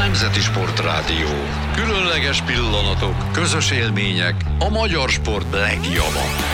Nemzeti Sportrádió. Különleges pillanatok, közös élmények, a magyar sport legjava.